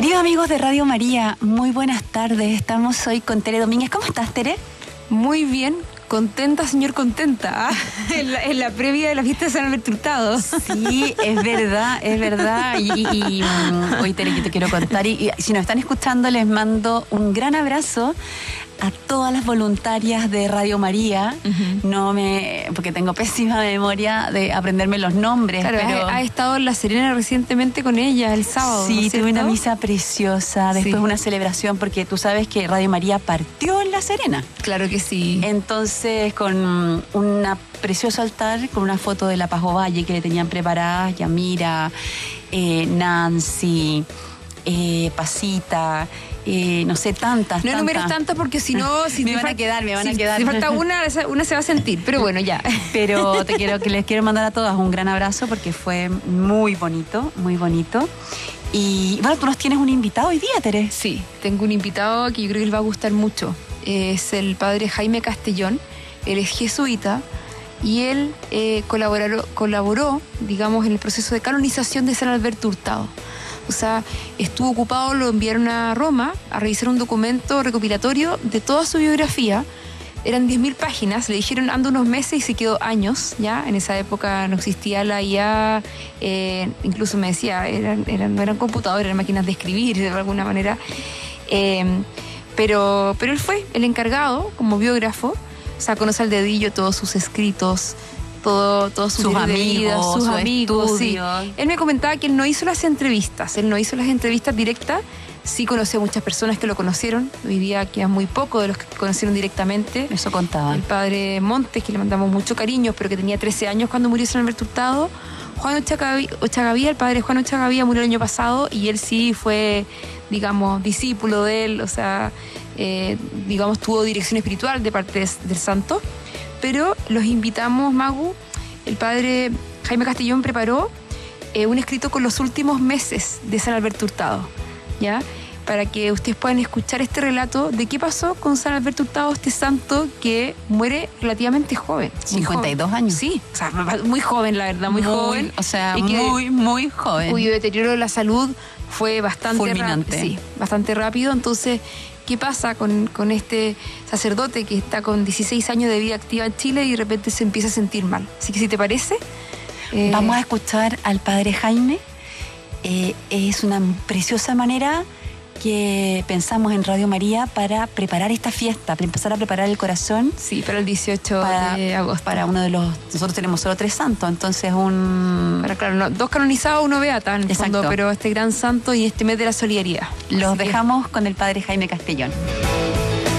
Queridos amigos de Radio María, muy buenas tardes. Estamos hoy con Tere Domínguez. ¿Cómo estás, Tere? Muy bien, contenta, señor, contenta. En la previa de la fiesta de San Alberto Hurtado. Sí, es verdad. Y hoy, Tere, yo te quiero contar. Y si nos están escuchando, les mando un gran abrazo a todas las voluntarias de Radio María. Porque tengo pésima memoria de aprenderme los nombres. Claro, pero ha estado en La Serena recientemente con ella el sábado. Sí, ¿no es cierto? tuve una misa preciosa, después una celebración, porque tú sabes que Radio María partió en La Serena. Claro que sí. Entonces, con un precioso altar, con una foto de la Paz Ovalle que le tenían preparadas, Yamira, Nancy, Pasita, no sé, tantas. No enumeres tantas porque si no... me van a quedar. Si falta una se va a sentir, pero bueno, ya. Pero les quiero mandar a todas un gran abrazo porque fue muy bonito, muy bonito. Y bueno, tú nos tienes un invitado hoy día, Tere. Sí, tengo un invitado que yo creo que les va a gustar mucho. Es el padre Jaime Castellón. Él es jesuita y él colaboró, digamos, en el proceso de canonización de San Alberto Hurtado. O sea, estuvo ocupado, lo enviaron a Roma a revisar un documento recopilatorio de toda su biografía. Eran 10.000 páginas, le dijeron anda unos meses y se quedó años, ¿ya? En esa época no existía la IA, incluso me decía, no eran computadores, eran máquinas de escribir de alguna manera. Pero él fue el encargado como biógrafo, o sea, conoce al dedillo todos sus escritos, todos sus amigos, sí. Él me comentaba que él no hizo las entrevistas directas, sí conoció a muchas personas que lo conocieron, hoy día quedan muy pocos de los que conocieron directamente. Eso contaba. El padre Montes, que le mandamos mucho cariño, pero que tenía 13 años cuando murió San Alberto Hurtado. Juan Ochagavía, el padre Juan Ochagavía murió el año pasado y él sí fue, digamos, discípulo de él, o sea, digamos, tuvo dirección espiritual de parte del santo. Pero los invitamos, Magu, el padre Jaime Castellón preparó un escrito con los últimos meses de San Alberto Hurtado, ¿ya? Para que ustedes puedan escuchar este relato de qué pasó con San Alberto Hurtado, este santo que muere relativamente joven. 52 años. Sí, o sea, muy joven, la verdad, muy joven. O sea, muy joven. Cuyo deterioro de la salud fue bastante fulminante. Sí, bastante rápido. Entonces, ¿qué pasa con este sacerdote que está con 16 años de vida activa en Chile y de repente se empieza a sentir mal? Así que si te parece... Vamos a escuchar al padre Jaime. Es una preciosa manera que pensamos en Radio María para preparar esta fiesta, para empezar a preparar el corazón. Sí, para el 18 de agosto. Para uno de los... Nosotros tenemos solo 3 santos, entonces claro, 2 canonizados, 1 beata en el fondo, pero este gran santo y este mes de la solidaridad. Los dejamos con el padre Jaime Castellón.